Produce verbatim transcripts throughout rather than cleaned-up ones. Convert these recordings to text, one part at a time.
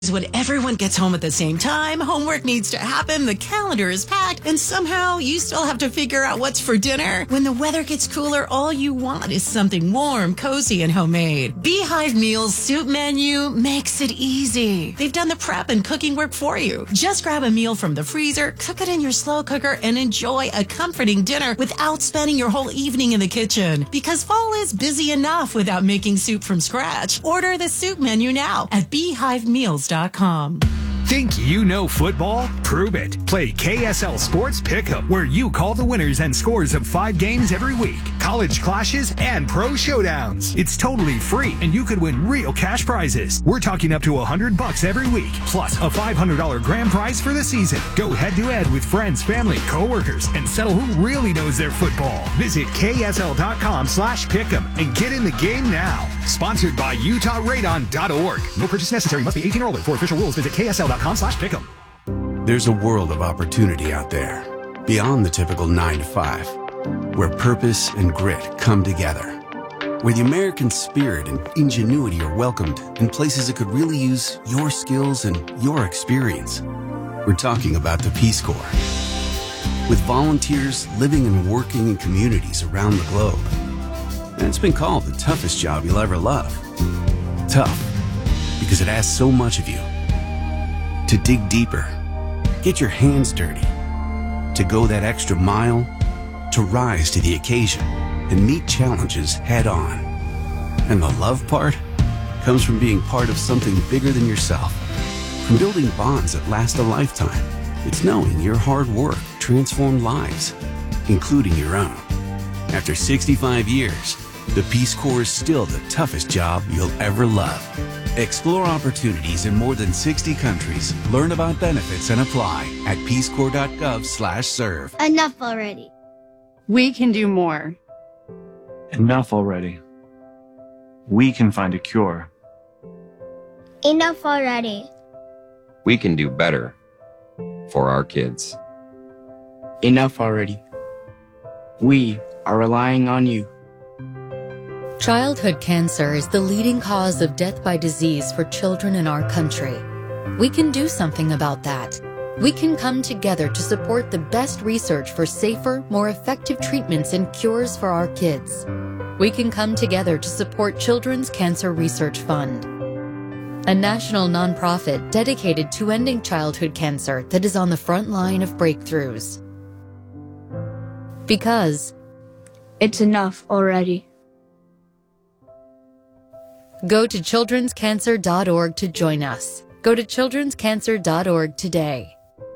When everyone gets home at the same time, homework needs to happen, the calendar is packed, and somehow you still have to figure out what's for dinner. When the weather gets cooler, all you want is something warm, cozy, and homemade. Beehive Meals Soup Menu makes it easy. They've done the prep and cooking work for you. Just grab a meal from the freezer, cook it in your slow cooker, and enjoy a comforting dinner without spending your whole evening in the kitchen. Because fall is busy enough without making soup from scratch. Order the soup menu now at beehive meals dot com. Think you know football? Prove it. Play K S L Sports Pick'em, where you call the winners and scores of five games every week, college clashes, and pro showdowns. It's totally free, and you could win real cash prizes. We're talking up to one hundred bucks every week, plus a five hundred dollars grand prize for the season. Go head-to-head with friends, family, coworkers, and settle who really knows their football. Visit K S L dot com slash pick'em and get in the game now. Sponsored by Utah Radon dot org. No purchase necessary. Must be eighteen or older. For official rules, visit K S L dot com slash pick'em. There's a world of opportunity out there, beyond the typical nine to five, where purpose and grit come together, where the American spirit and ingenuity are welcomed in places that could really use your skills and your experience. We're talking about the Peace Corps. With volunteers living and working in communities around the globe. And it's been called the toughest job you'll ever love. Tough, because it asks so much of you. To dig deeper, get your hands dirty, to go that extra mile, to rise to the occasion and meet challenges head on. And the love part comes from being part of something bigger than yourself, from building bonds that last a lifetime. It's knowing your hard work transformed lives, including your own. After sixty-five years, the Peace Corps is still the toughest job you'll ever love. Explore opportunities in more than sixty countries. Learn about benefits and apply at peace corps dot gov slash serve. Enough already. We can do more. Enough already. We can find a cure. Enough already. We can do better for our kids. Enough already. We are relying on you. Childhood cancer is the leading cause of death by disease for children in our country. We can do something about that. We can come together to support the best research for safer, more effective treatments and cures for our kids. We can come together to support Children's Cancer Research Fund, a national nonprofit dedicated to ending childhood cancer that is on the front line of breakthroughs. Because it's enough already. Go to children's cancer dot org to join us. Go to children's cancer dot org today.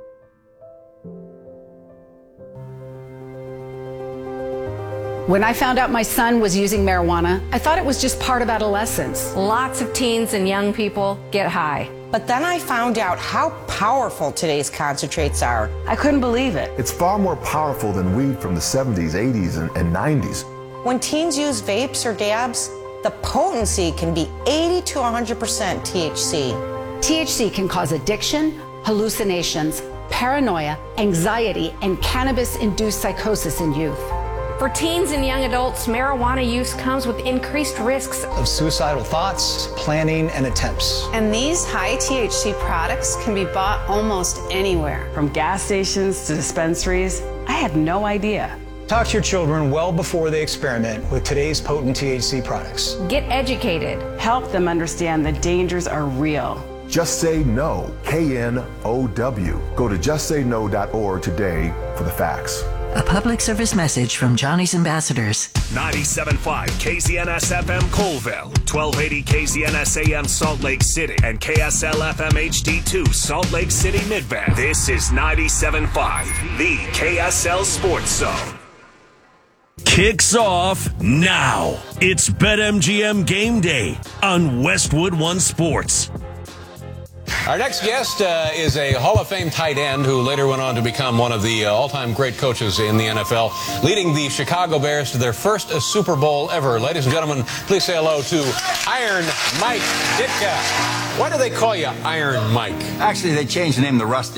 When I found out my son was using marijuana, I thought it was just part of adolescence. Lots of teens and young people get high. But then I found out how powerful today's concentrates are. I couldn't believe it. It's far more powerful than weed from the seventies, eighties, and, and nineties. When teens use vapes or dabs, the potency can be eighty to one hundred percent T H C. T H C can cause addiction, hallucinations, paranoia, anxiety, and cannabis-induced psychosis in youth. For teens and young adults, marijuana use comes with increased risks of suicidal thoughts, planning, and attempts. And these high T H C products can be bought almost anywhere. From gas stations to dispensaries. I had no idea. Talk to your children well before they experiment with today's potent T H C products. Get educated. Help them understand the dangers are real. Just Say No, K N O W. Go to just say no dot org today for the facts. A public service message from Johnny's Ambassadors. ninety-seven point five K Z N S F M Colville, twelve eighty K Z N S A M Salt Lake City, and K S L F M H D two Salt Lake City Midvale. This is ninety-seven point five, the K S L Sports Zone. Kicks off now. It's BetMGM Game Day on Westwood One Sports. Our next guest uh, is a Hall of Fame tight end who later went on to become one of the uh, all-time great coaches in the N F L, leading the Chicago Bears to their first uh, Super Bowl ever. Ladies and gentlemen, please say hello to Iron Mike Ditka. Why do they call you Iron Mike? Actually, they changed the name to Rusty.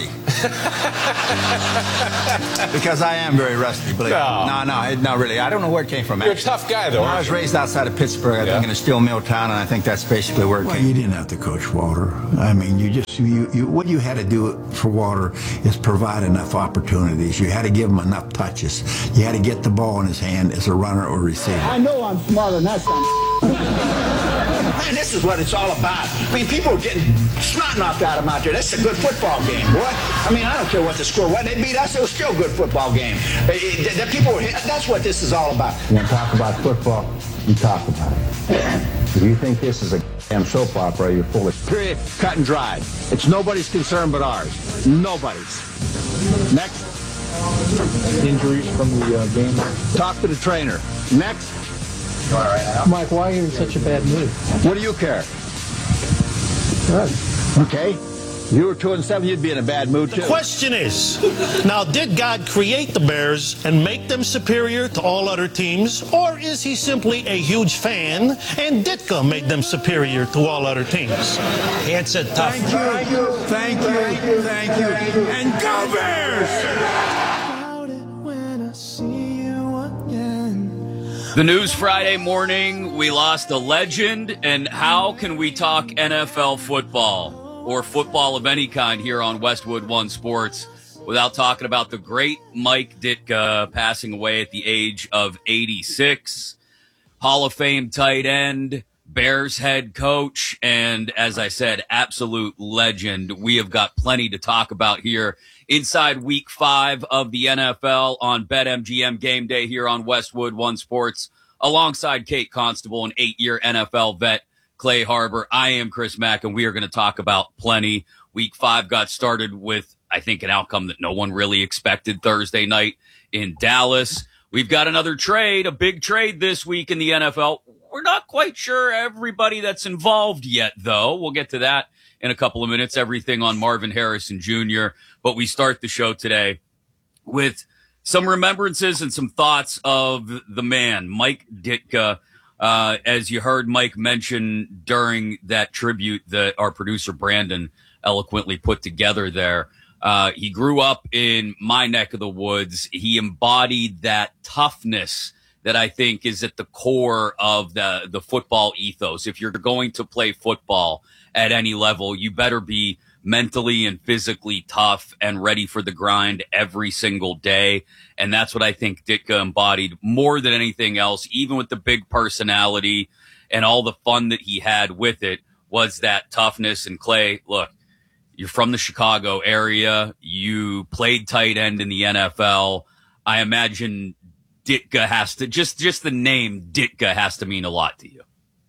Because I am very rusty. Believe No. no, no, no, really. I don't know where it came from. You're actually. a tough guy, though. I aren't was you? raised outside of Pittsburgh, I Yeah. think, in a steel mill town, and I think that's basically where it Well, came. you didn't have to coach Walter. I mean, you just you, you what you had to do for Walter is provide enough opportunities. You had to give him enough touches. You had to get the ball in his hand as a runner or receiver. I know I'm smarter than that, son. Man, this is what it's all about. I mean, people are getting snot knocked out of them out there. That's a good football game, boy. I mean, I don't care what the score was. They beat us. It was still a good football game. Eh, eh, The people were hit. That's what this is all about. You want to talk about football? You talk about it. If you think this is a damn soap opera, you're full of period. Cut and dried. It's nobody's concern but ours. Nobody's. Next. Injuries from the uh, game. Talk to the trainer. Next. All right, Mike, why are you in such a bad mood? What do you care? Good. Okay. If you were two and seven, you'd be in a bad mood too. The question is, now did God create the Bears and make them superior to all other teams, or is he simply a huge fan and Ditka made them superior to all other teams? Answer tough. Thank you. Thank you. Thank you. And go Bears! The news Friday morning, we lost a legend, and how can we talk N F L football or football of any kind here on Westwood One Sports without talking about the great Mike Ditka passing away at the age of eighty-six, Hall of Fame tight end, Bears head coach, and as I said, absolute legend. We have got plenty to talk about here inside week five of the N F L on BetMGM Game Day here on Westwood One Sports, alongside Kate Constable, an eight-year N F L vet, Clay Harbor. I am Chris Mack, and we are going to talk about plenty. Week five got started with, I think, an outcome that no one really expected Thursday night in Dallas. We've got another trade, a big trade this week in the N F L. We're not quite sure everybody that's involved yet, though. We'll get to that in a couple of minutes, everything on Marvin Harrison Junior But we start the show today with some remembrances and some thoughts of the man, Mike Ditka. Uh, as you heard Mike mention during that tribute that our producer Brandon eloquently put together there, uh, he grew up in my neck of the woods. He embodied that toughness that I think is at the core of the, the football ethos. If you're going to play football at any level, you better be mentally and physically tough and ready for the grind every single day. And that's what I think Ditka embodied more than anything else, even with the big personality and all the fun that he had with it, was that toughness. And Clay, look, you're from the Chicago area. You played tight end in the N F L. I imagine Ditka has to, just, just the name Ditka has to mean a lot to you.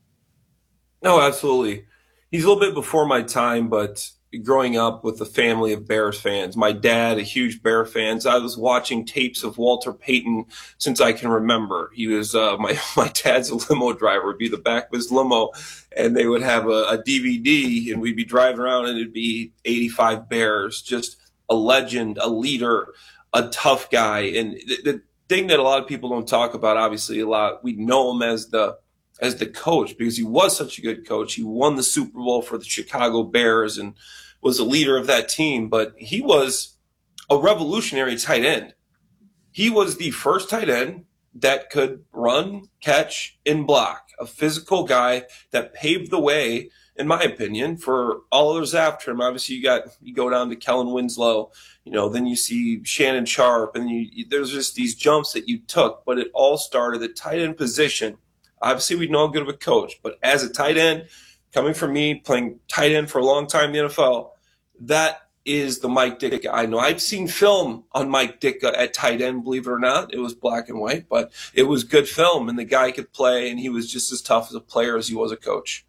No, absolutely. He's a little bit before my time, but growing up with a family of Bears fans, my dad, a huge Bear fan, I was watching tapes of Walter Payton since I can remember. He was, uh, my, my dad's a limo driver, would be the back of his limo, and they would have a, a D V D, and we'd be driving around, and it'd be eighty-five Bears, just a legend, a leader, a tough guy. And the, the thing that a lot of people don't talk about, obviously a lot, we know him as the as the coach because he was such a good coach. He won the Super Bowl for the Chicago Bears and was a leader of that team, but he was a revolutionary tight end. He was the first tight end that could run, catch, and block, a physical guy that paved the way, in my opinion, for all others after him. Obviously, you got you go down to Kellen Winslow, you know, then you see Shannon Sharp, and you, there's just these jumps that you took, but it all started at the tight end position. Obviously, we know how good of a coach, but as a tight end, coming from me, playing tight end for a long time in the N F L, that is the Mike Ditka I know. I've seen film on Mike Ditka at tight end, believe it or not. It was black and white, but it was good film, and the guy could play, and he was just as tough as a player as he was a coach.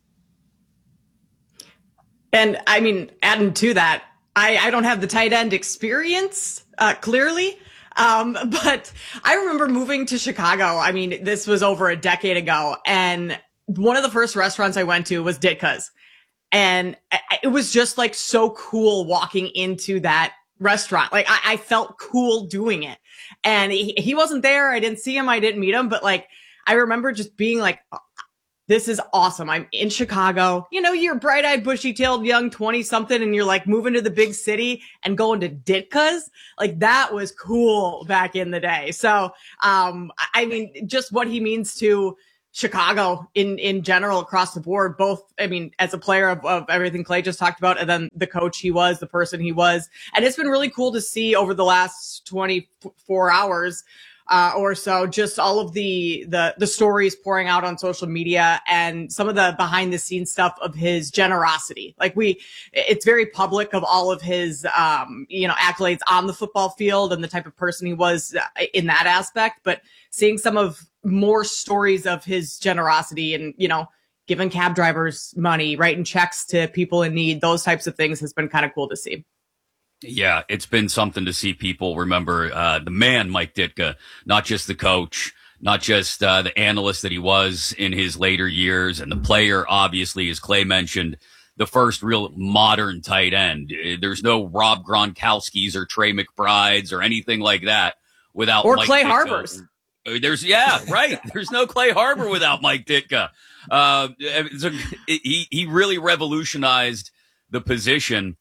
And, I mean, adding to that, I, I don't have the tight end experience, uh, clearly. Um, but I remember moving to Chicago. I mean, this was over a decade ago. And one of the first restaurants I went to was Ditka's. And it was just like so cool walking into that restaurant. Like I, I felt cool doing it. And he, he wasn't there. I didn't see him. I didn't meet him. But like, I remember just being like, this is awesome. I'm in Chicago. You know, you're bright-eyed, bushy-tailed, young twenty-something, and you're like moving to the big city and going to Ditka's. Like, that was cool back in the day. So, um, I mean, just what he means to Chicago in, in general across the board, both, I mean, as a player of, of everything Clay just talked about, and then the coach he was, the person he was. And it's been really cool to see over the last twenty-four hours Uh, or so, just all of the, the, the stories pouring out on social media and some of the behind the scenes stuff of his generosity. Like we, it's very public of all of his, um, you know, accolades on the football field and the type of person he was in that aspect, but seeing some of more stories of his generosity and, you know, giving cab drivers money, writing checks to people in need, those types of things has been kind of cool to see. Yeah, it's been something to see people remember uh, the man, Mike Ditka, not just the coach, not just uh, the analyst that he was in his later years, and the player, obviously, as Clay mentioned, the first real modern tight end. There's no Rob Gronkowski's or Trey McBride's or anything like that without or Mike Clay Ditka. Harbor's. There's yeah, right. There's no Clay Harbor without Mike Ditka. Uh, so he he really revolutionized the position.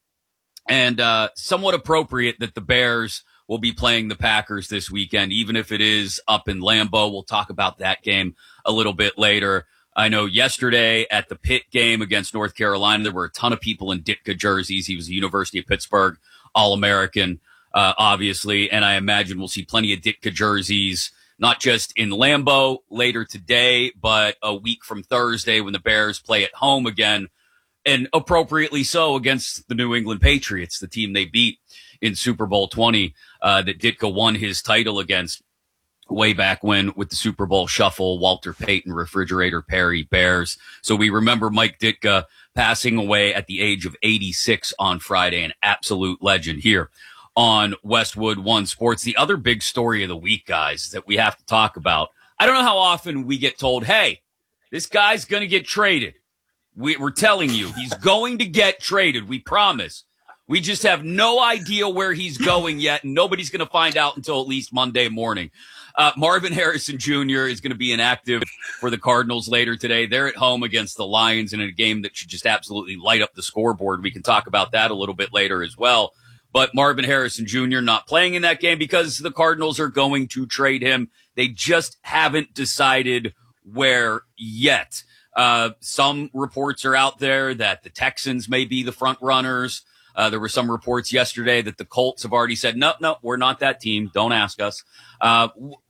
And uh, somewhat appropriate that the Bears will be playing the Packers this weekend, even if it is up in Lambeau. We'll talk about that game a little bit later. I know yesterday at the Pitt game against North Carolina, there were a ton of people in Ditka jerseys. He was a University of Pittsburgh All-American, uh, obviously, and I imagine we'll see plenty of Ditka jerseys, not just in Lambeau later today, but a week from Thursday when the Bears play at home again. And appropriately so against the New England Patriots, the team they beat in Super Bowl twenty, uh, that Ditka won his title against way back when with the Super Bowl shuffle, Walter Payton, Refrigerator Perry, Bears. So we remember Mike Ditka passing away at the age of eighty-six on Friday, an absolute legend here on Westwood One Sports. The other big story of the week, guys, that we have to talk about. I don't know how often we get told, hey, this guy's going to get traded. We, we're telling you, he's going to get traded. We promise. We just have no idea where he's going yet, and nobody's going to find out until at least Monday morning. Uh, Marvin Harrison Junior is going to be inactive for the Cardinals later today. They're at home against the Lions in a game that should just absolutely light up the scoreboard. We can talk about that a little bit later as well. But Marvin Harrison Junior not playing in that game because the Cardinals are going to trade him. They just haven't decided where yet. Uh, some reports are out there that the Texans may be the front runners. Uh, there were some reports yesterday that the Colts have already said, no, no, we're not that team. Don't ask us. Uh,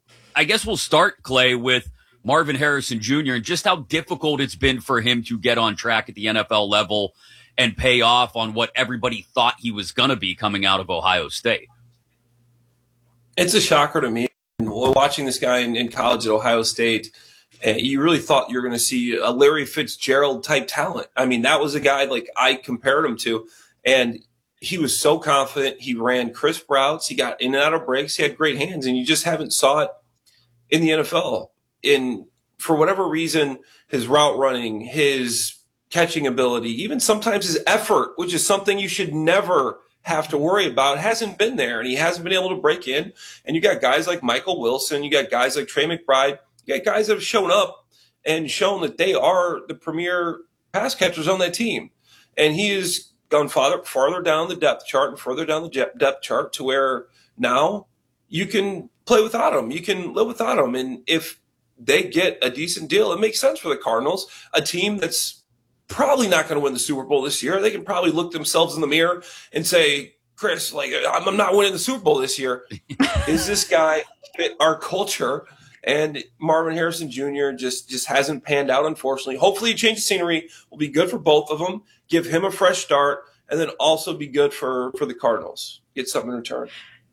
I guess we'll start, Clay, with Marvin Harrison Junior and just how difficult it's been for him to get on track at the N F L level and pay off on what everybody thought he was going to be coming out of Ohio State. It's a shocker to me. Watching this guy in, in college at Ohio State, uh, you really thought you were going to see a Larry Fitzgerald type talent. I mean, that was a guy like I compared him to, and he was so confident. He ran crisp routes. He got in and out of breaks. He had great hands, and you just haven't saw it in the N F L. In for whatever reason, his route running, his catching ability, even sometimes his effort, which is something you should never have to worry about, hasn't been there, and he hasn't been able to break in. And you got guys like Michael Wilson, you got guys like Trey McBride, you got guys that have shown up and shown that they are the premier pass catchers on that team. And he has gone farther, farther down the depth chart and further down the depth chart to where now you can play without him. You can live without him. And if they get a decent deal, it makes sense for the Cardinals, a team that's probably not going to win the Super Bowl this year. They can probably look themselves in the mirror and say, Chris, like, I'm not winning the Super Bowl this year. Is this guy fit our culture? And Marvin Harrison Junior just, just hasn't panned out, unfortunately. Hopefully a change of scenery will be good for both of them, give him a fresh start, and then also be good for, for the Cardinals. Get something in return.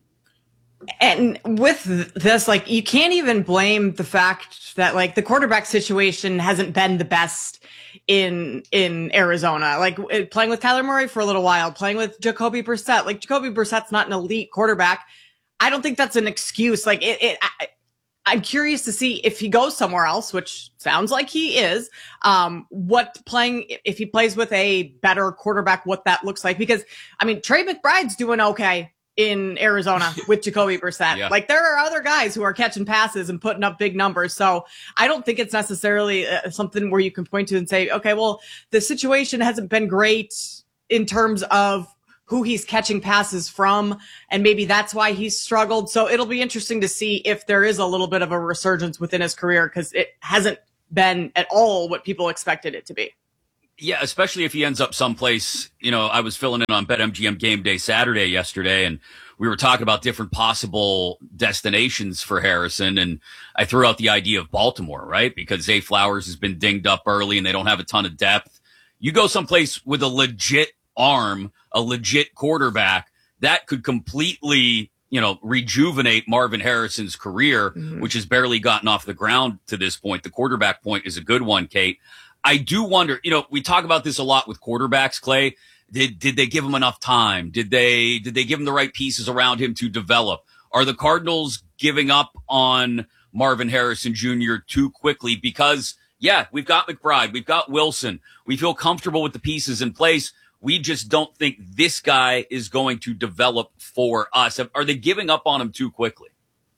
And with this, like, you can't even blame the fact that, like, the quarterback situation hasn't been the best in in Arizona. Like, playing with Kyler Murray for a little while, playing with Jacoby Brissett. Like, Jacoby Brissett's not an elite quarterback. I don't think that's an excuse. Like, it, it I, I'm curious to see if he goes somewhere else, which sounds like he is, um, what playing, if he plays with a better quarterback, what that looks like. Because, I mean, Trey McBride's doing okay in Arizona with Jacoby Brissett. Yeah. Like there are other guys who are catching passes and putting up big numbers. So I don't think it's necessarily uh, something where you can point to and say, okay, well, the situation hasn't been great in terms of who he's catching passes from, and maybe that's why he's struggled. So it'll be interesting to see if there is a little bit of a resurgence within his career, because it hasn't been at all what people expected it to be. Yeah, especially if he ends up someplace. You know, I was filling in on BetMGM Game Day Saturday yesterday, and we were talking about different possible destinations for Harrison, and I threw out the idea of Baltimore, right? Because Zay Flowers has been dinged up early, and they don't have a ton of depth. You go someplace with a legit arm, a legit quarterback, that could completely, you know, rejuvenate Marvin Harrison's career, mm-hmm. which has barely gotten off the ground to this point. The quarterback point is a good one, Kate. I do wonder, you know, we talk about this a lot with quarterbacks, Clay. Did did they give him enough time? Did they did they give him the right pieces around him to develop? Are the Cardinals giving up on Marvin Harrison Junior too quickly? Because, yeah, we've got McBride, we've got Wilson. We feel comfortable with the pieces in place. We just don't think this guy is going to develop for us. Are they giving up on him too quickly?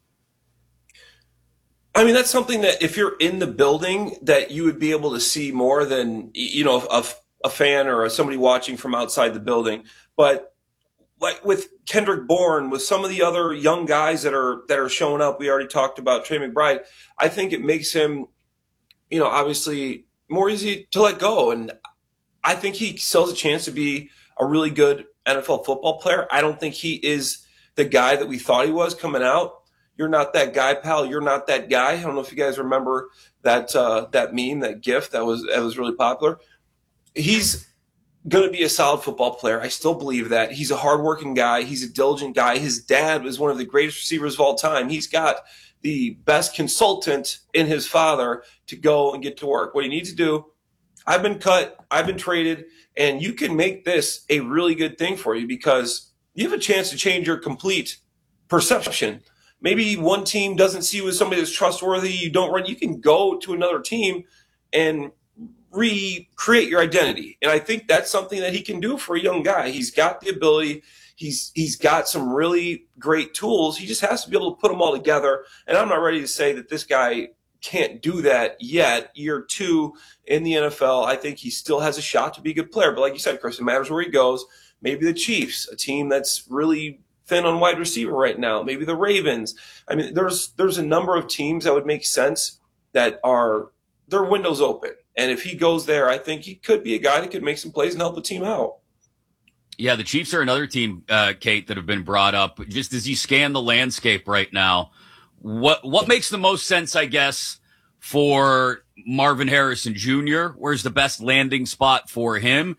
I mean, that's something that if you're in the building that you would be able to see more than, you know, a, a fan or somebody watching from outside the building. But like with Kendrick Bourne, with some of the other young guys that are that are showing up, we already talked about Trey McBride. I think it makes him, you know, obviously more easy to let go. And I think he still has a chance to be a really good N F L football player. I don't think he is the guy that we thought he was coming out. You're not that guy, pal. You're not that guy. I don't know if you guys remember that uh, that meme, that GIF that was that was really popular. He's going to be a solid football player. I still believe that. He's a hardworking guy. He's a diligent guy. His dad was one of the greatest receivers of all time. He's got the best consultant in his father to go and get to work. What he needs to do, I've been cut, I've been traded, and you can make this a really good thing for you because you have a chance to change your complete perception. Maybe one team doesn't see you as somebody that's trustworthy. You don't run. You can go to another team and recreate your identity. And I think that's something that he can do for a young guy. He's got the ability. He's he's got some really great tools. He just has to be able to put them all together. And I'm not ready to say that this guy can't do that yet. Year two in the N F L, I think he still has a shot to be a good player. But like you said, Chris, it matters where he goes. Maybe the Chiefs, a team that's really thin on wide receiver right now. Maybe the Ravens. I mean, there's there's a number of teams that would make sense that are their windows open. And if he goes there, I think he could be a guy that could make some plays and help the team out. Yeah, the Chiefs are another team, uh, Kate, that have been brought up. Just as you scan the landscape right now, what what makes the most sense, I guess, for Marvin Harrison Junior? Where's the best landing spot for him?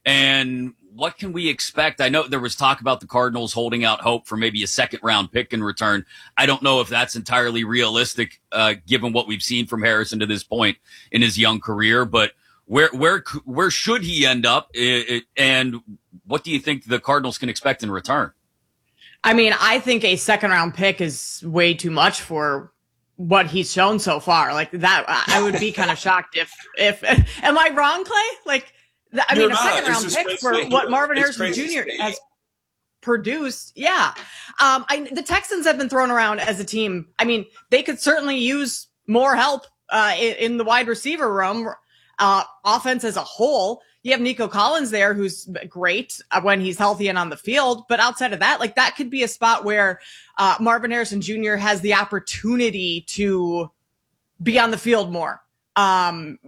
And what can we expect? I know there was talk about the Cardinals holding out hope for maybe a second round pick in return. I don't know if that's entirely realistic, uh, given what we've seen from Harrison to this point in his young career, but where, where, where should he end up? And what do you think the Cardinals can expect in return? I mean, I think a second round pick is way too much for what he's shown so far. Like that, I would be kind of shocked if, if, am I wrong, Clay? Like, I mean, You're a second not. round pick for crazy. what Marvin It's Harrison Junior crazy. has produced. Yeah. Um, I, the Texans have been thrown around as a team. I mean, they could certainly use more help uh, in, in the wide receiver room, uh, offense as a whole. You have Nico Collins there, who's great when he's healthy and on the field. But outside of that, like that could be a spot where uh, Marvin Harrison Junior has the opportunity to be on the field more. Um,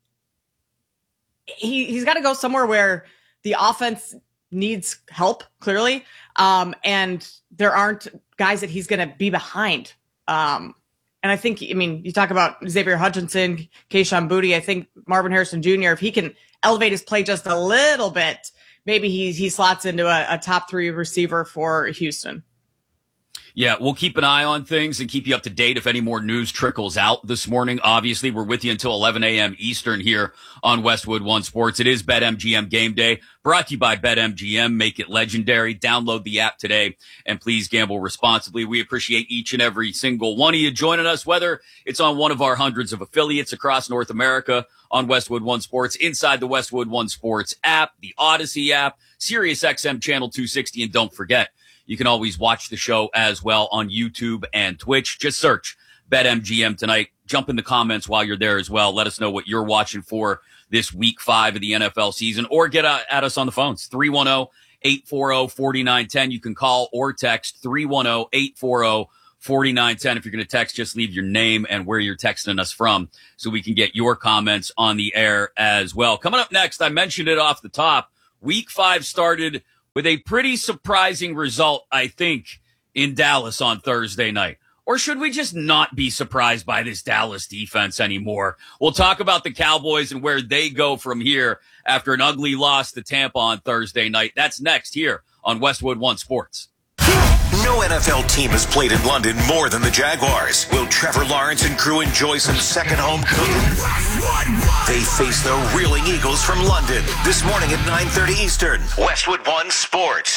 He, he's got to go somewhere where the offense needs help, clearly. Um, and there aren't guys that he's going to be behind. Um, and I think, I mean, you talk about Xavier Hutchinson, Kayshon Boutte. I think Marvin Harrison Junior, if he can elevate his play just a little bit, maybe he, he slots into a, a top three receiver for Houston. Yeah, we'll keep an eye on things and keep you up to date if any more news trickles out this morning. Obviously, we're with you until eleven a.m. Eastern here on Westwood One Sports. It is BetMGM Game Day, brought to you by BetMGM. Make it legendary. Download the app today, and please gamble responsibly. We appreciate each and every single one of you joining us, whether it's on one of our hundreds of affiliates across North America on Westwood One Sports, inside the Westwood One Sports app, the Odyssey app, SiriusXM Channel two sixty, and don't forget, You can always watch the show as well on YouTube and Twitch. Just search BetMGM tonight. Jump in the comments while you're there as well. Let us know what you're watching for this week five of the N F L season, or get at us on the phones. three one zero, eight four zero, four nine one zero. You can call or text three one zero, eight four zero, four nine one zero. If you're going to text, just leave your name and where you're texting us from so we can get your comments on the air as well. Coming up next, I mentioned it off the top. Week five started with a pretty surprising result, I think, in Dallas on Thursday night. Or should we just not be surprised by this Dallas defense anymore? We'll talk about the Cowboys and where they go from here after an ugly loss to Tampa on Thursday night. That's next here on Westwood One Sports. No N F L team has played in London more than the Jaguars. Will Trevor Lawrence and crew enjoy some second home cooking? They face the Reeling Eagles from London this morning at nine thirty Eastern. Westwood One Sports.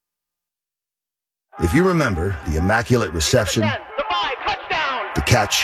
If you remember the immaculate reception, the catch,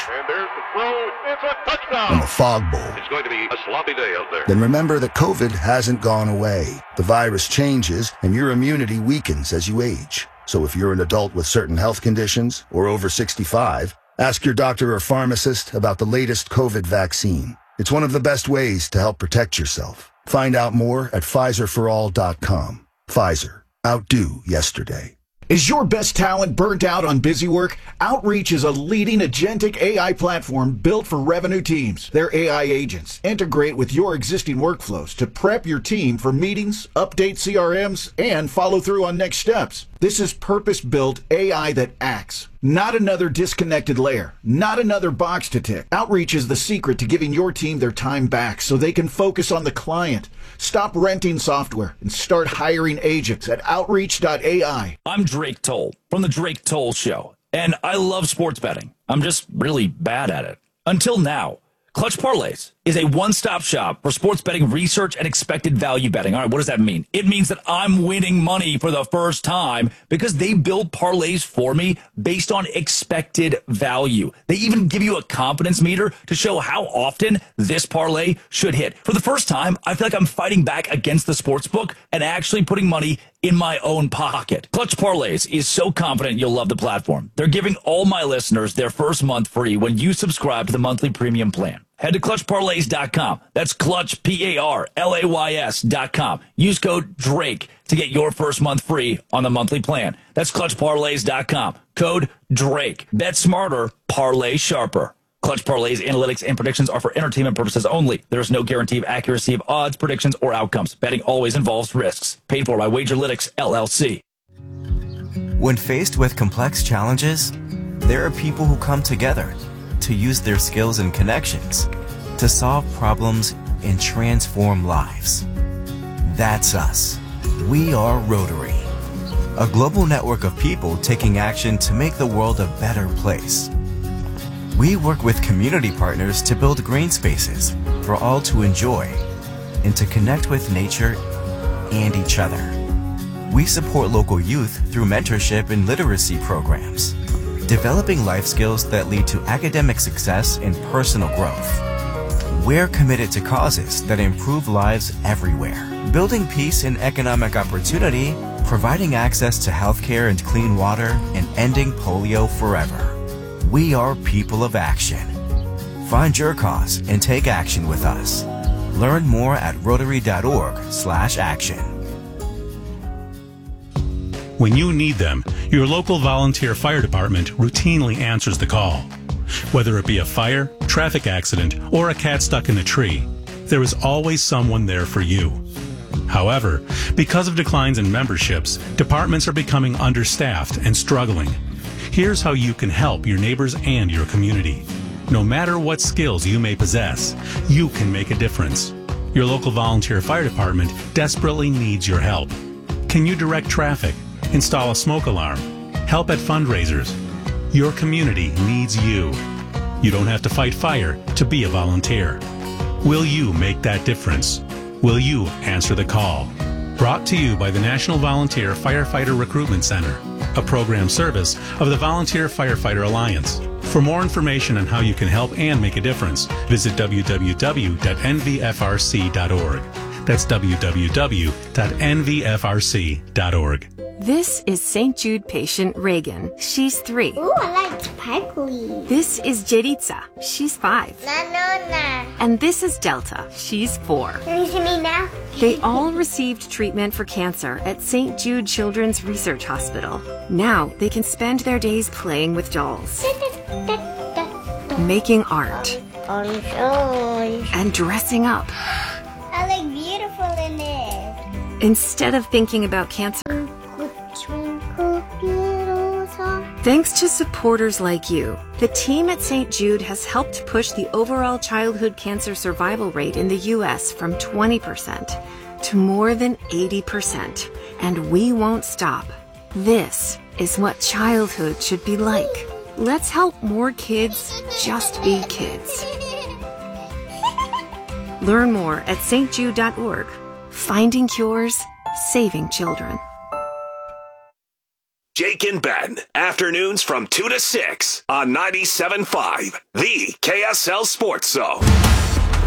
and the fog bowl, it's going to be a sloppy day out there. Then remember that COVID hasn't gone away. The virus changes and your immunity weakens as you age. So if you're an adult with certain health conditions or over sixty-five, ask your doctor or pharmacist about the latest COVID vaccine. It's one of the best ways to help protect yourself. Find out more at Pfizer for all dot com. Pfizer. Outdo yesterday. Is your best talent burnt out on busy work? Outreach is a leading agentic A I platform built for revenue teams. Their A I agents integrate with your existing workflows to prep your team for meetings, update C R Ms, and follow through on next steps. This is purpose-built A I that acts. Not another disconnected layer. Not another box to tick. Outreach is the secret to giving your team their time back so they can focus on the client. Stop renting software and start hiring agents at outreach dot A I. I'm Drake Toll from The Drake Toll Show, and I love sports betting. I'm just really bad at it. Until now. Clutch Parlays is a one-stop shop for sports betting research and expected value betting. All right, what does that mean? It means that I'm winning money for the first time because they build parlays for me based on expected value. They even give you a confidence meter to show how often this parlay should hit. For the first time, I feel like I'm fighting back against the sportsbook and actually putting money in my own pocket. Clutch Parlays is so confident you'll love the platform. They're giving all my listeners their first month free when you subscribe to the monthly premium plan. Head to clutch parlays dot com. That's Clutch, P A R L A Y S dot com. Use code DRAKE to get your first month free on the monthly plan. That's clutch parlays dot com. Code DRAKE. Bet smarter, parlay sharper. Clutch Parlays analytics and predictions are for entertainment purposes only. There is no guarantee of accuracy of odds, predictions, or outcomes. Betting always involves risks. Paid for by Wagerlytics, L L C. When faced with complex challenges, there are people who come together to use their skills and connections to solve problems and transform lives. That's us. We are Rotary, a global network of people taking action to make the world a better place. We work with community partners to build green spaces for all to enjoy and to connect with nature and each other. We support local youth through mentorship and literacy programs, developing life skills that lead to academic success and personal growth. We're committed to causes that improve lives everywhere, building peace and economic opportunity, providing access to healthcare and clean water, and ending polio forever. We are people of action. Find your cause and take action with us. Learn more at rotary dot org slash action. When you need them, your local volunteer fire department routinely answers the call. Whether it be a fire, traffic accident, or a cat stuck in a tree, there is always someone there for you. However, because of declines in memberships, departments are becoming understaffed and struggling. Here's how you can help your neighbors and your community. No matter what skills you may possess, you can make a difference. Your local volunteer fire department desperately needs your help. Can you direct traffic, install a smoke alarm, help at fundraisers? Your community needs you. You don't have to fight fire to be a volunteer. Will you make that difference? Will you answer the call? Brought to you by the National Volunteer Firefighter Recruitment Center, a program service of the Volunteer Firefighter Alliance. For more information on how you can help and make a difference, visit w w w dot n v f r c dot org. That's w w w dot n v f r c dot org. This is Saint Jude patient Reagan. She's three. Ooh, I like sparkly. This is Jeritza. She's five. No, no, no. And this is Delta. She's four. Can you see me now? They all received treatment for cancer at Saint Jude Children's Research Hospital. Now they can spend their days playing with dolls, making art, and dressing up. I look beautiful in it. Instead of thinking about cancer. Thanks to supporters like you, the team at Saint Jude has helped push the overall childhood cancer survival rate in the U S from twenty percent to more than eighty percent. And we won't stop. This is what childhood should be like. Let's help more kids just be kids. Learn more at s t jude dot org. Finding cures, saving children. Jake and Ben, afternoons from two to six on ninety-seven point five, the K S L Sports Zone.